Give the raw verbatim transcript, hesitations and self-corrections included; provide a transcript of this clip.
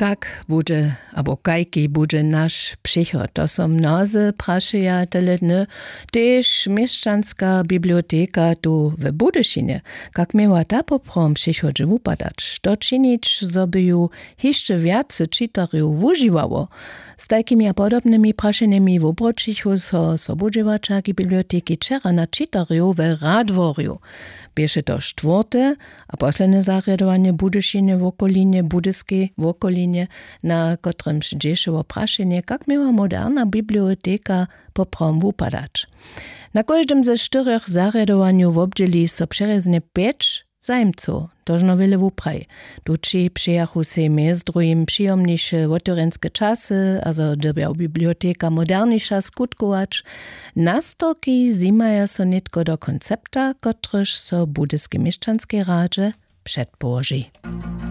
Kak bude, abo kajki bude naš přichod. To so mnozy prašeja tele dny. Tež mieszczanska biblioteka tu w Budyšinie. Kak miała ta poprom přichodže wupadać. To činić, zoby ju jeszcze wiacy czytarjów wužiwało. Z takimi a podobnymi prašenemi w obročichu so sobudziwaczaki biblioteki czera na czytarjów w Radworju. Bieše to štvrte a posledné zariadovanie Budyšine v okolinie, Budyskiej w okolinie, na kotrym przydzieszyło prašenie, jak miała moderna biblioteka poprom wupadać. Na każdym ze czterech zariadowaniu w obdzieli so przereznie pięć zajmców, tożno wiele wupraj. Tuči przyjachu se z drugim przyjomniejsze otworenskie czasy, a zo dobiał biblioteka modernisza skutkować. Nastoki zimaja so nitko do koncepta, kotryż so budyskie mieszczanskie radzie przedpołoży.